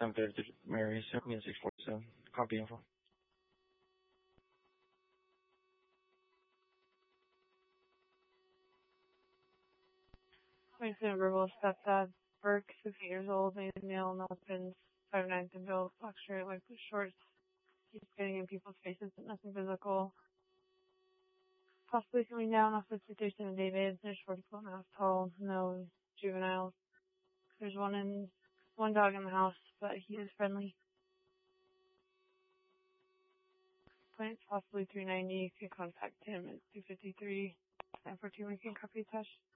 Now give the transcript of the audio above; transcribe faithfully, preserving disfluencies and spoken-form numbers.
seven fifty Mary, seven six forty-seven. Copy info. twenty-seven verbal stepdad, Burke, sixty years old, made male, no pins, five nine to build, black shirt, white blue shorts. Keeps getting in people's faces, but nothing physical. Possibly coming down off the situation of David. There's forty foot and a half tall, no juveniles. There's one in one dog in the house, but he is friendly. Point possibly three ninety. You can contact him at two fifty-three nine four two. We can copy touch.